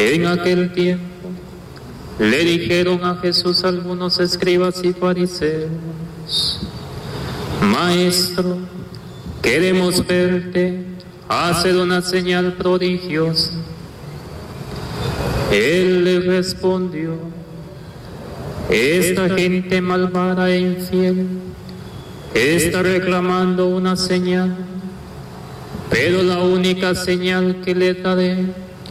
En aquel tiempo le dijeron a Jesús algunos escribas y fariseos: Maestro, queremos verte hacer una señal prodigiosa. Él le respondió: esta gente malvada e infiel está reclamando una señal, pero la única señal que le daré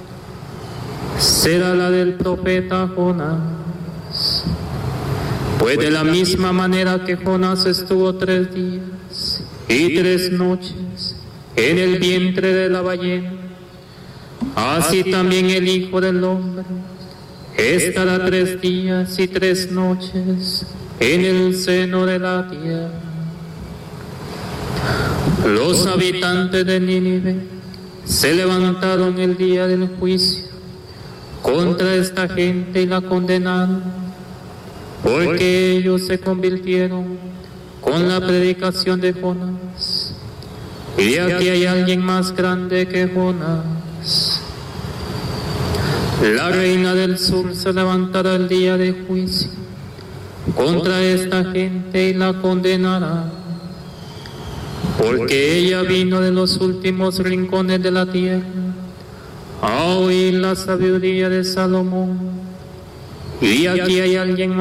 será la del profeta Jonás. Pues de la misma manera que Jonás estuvo 3 días y 3 noches en el vientre de la ballena, así también el Hijo del Hombre estará 3 días y 3 noches en el seno de la tierra. Los habitantes de Nínive se levantaron el día del juicio contra esta gente y la condenaron, porque ellos se convirtieron con la predicación de Jonás. Y aquí hay alguien más grande que Jonás. La reina del sur se levantará el día de juicio contra esta gente y la condenará, porque ella vino de los últimos rincones de la tierra a oír la sabiduría de Salomón. Y aquí hay alguien